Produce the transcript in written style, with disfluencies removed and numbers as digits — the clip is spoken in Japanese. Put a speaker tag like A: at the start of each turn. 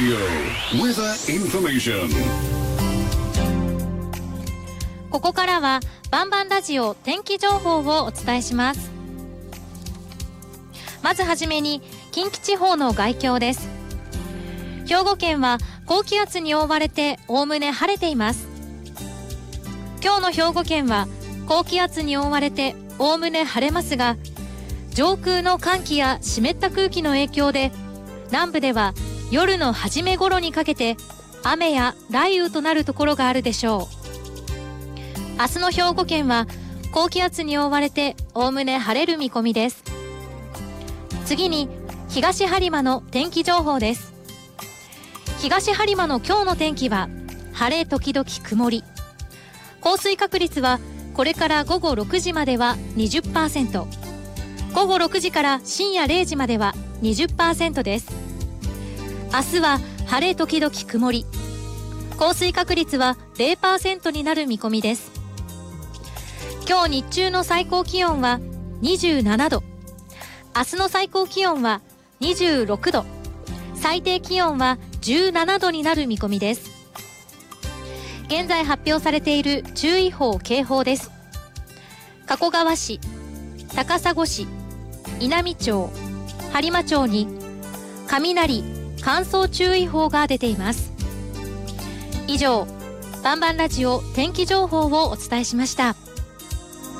A: Weather information.
B: ここからはバンバンラジオ天気情報をお伝えします。まずはじめに近畿地方の概況です。兵庫県は高気圧に覆われておおむね晴れています。今日の兵庫県は高気圧に覆われておおむね晴れますが、上空の寒気や湿った空気の影響で南部では夜の初め頃にかけて雨や雷雨となるところがあるでしょう。明日の兵庫県は高気圧に覆われておおむね晴れる見込みです。次に東播磨の天気情報です。東播磨の今日の天気は晴れ時々曇り、降水確率はこれから午後6時までは 20%、 午後6時から深夜0時までは 20% です。明日は晴れ時々曇り、降水確率は 0% になる見込みです。今日日中の最高気温は27度、明日の最高気温は26度、最低気温は17度になる見込みです。現在発表されている注意報・警報です。加古川市、高砂市、稲美町、播磨町に雷・乾燥注意報が出ています。以上、バンバンラジオ天気情報をお伝えしました。